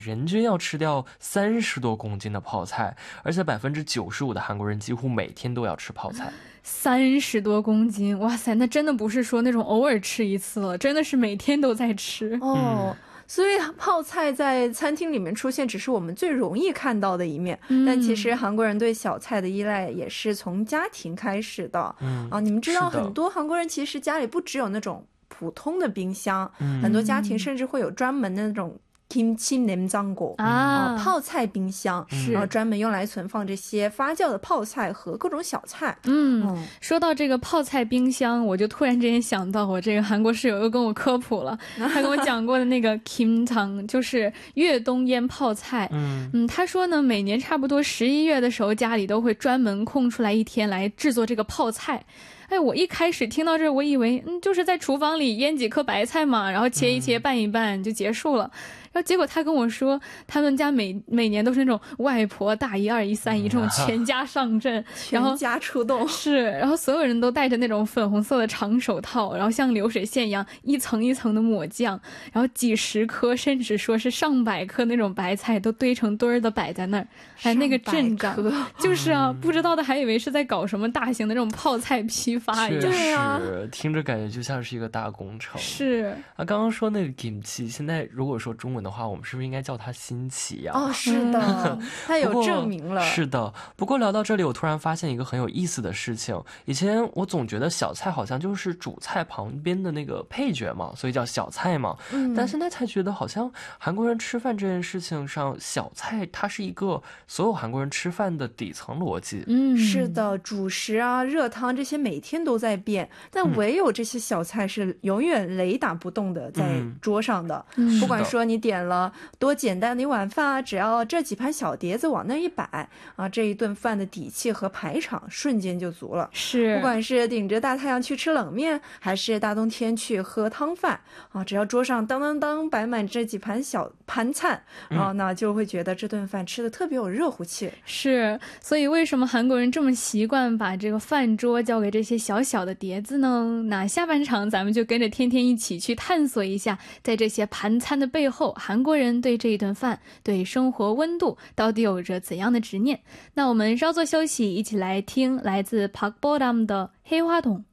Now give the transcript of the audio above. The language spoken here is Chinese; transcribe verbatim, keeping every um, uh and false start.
人均要吃掉三十多公斤的泡菜，而且百分之九十五的韩国人几乎每天都要吃泡菜。 三十多公斤，哇塞，那真的不是说那种偶尔吃一次了，真的是每天都在吃。 哦，所以泡菜在餐厅里面出现只是我们最容易看到的一面， 嗯、 但其实韩国人对小菜的依赖也是从家庭开始的。 嗯啊，你们知道是的很多韩国人其实家里不只有那种普通的冰箱， 嗯很多家庭甚至会有专门的那种김치 냉장고 啊， 泡菜冰箱， 是然后专门用来存放这些发酵的泡菜和各种小菜。 嗯， 嗯说到这个泡菜冰箱，我就突然之间想到我这个韩国室友又跟我科普了，他跟我讲过的那个 김장 就是越冬腌泡菜。 嗯嗯，他说呢，每年差不多十一月的时候，家里都会专门空出来一天来制作这个泡菜。哎，我一开始听到这，我以为嗯，就是在厨房里腌几颗白菜嘛，然后切一切，拌一拌就结束了。然后结果他跟我说，他们家每每年都是那种外婆、大姨、二姨、三姨这种全家上阵，然后全家出动， 是，然后所有人都戴着那种粉红色的长手套，然后像流水线一样一层一层的抹酱，然后几十颗甚至说是上百颗那种白菜都堆成堆儿的摆在那儿，哎，那个阵仗上百颗就是啊，不知道的还以为是在搞什么大型的那种泡菜批发一样。 确对啊实听着感觉就像是一个大工程。 是啊，刚刚说那个 kimchi， 现在如果说中文的话，我们是不是应该叫它新奇呀？ 哦，是的，它有证明了。 是的，不过聊到这里，我突然发现一个很有意思的事情。以前我总觉得小菜好像就是主菜旁边的那个配角嘛，所以叫小菜嘛。 嗯但现在才觉得，好像韩国人吃饭这件事情上，小菜它是一个所有韩国人吃饭的底层逻辑。 嗯， 是的，主食啊、热汤这些每天都在变，但唯有这些小菜是永远雷打不动的在嗯桌上的。 嗯不管说你点了多简单的一碗饭啊，只要这几盘小碟子往那一摆啊，这一顿饭的底气和排场瞬间就足了。 是， 不管是顶着大太阳去吃冷面，还是大冬天去喝汤饭啊，只要桌上当当当摆满这几盘小盘菜啊，那就会觉得这顿饭吃的特别有热乎气。 是，所以为什么韩国人这么习惯把这个饭桌交给这些小小的碟子呢？那下半场咱们就跟着天天一起去探索一下，在这些盘餐的背后，韩国人对这一顿饭、对生活温度到底有着怎样的执念。那我们稍作休息，一起来听来自 Park Bo Dam 的黑花洞。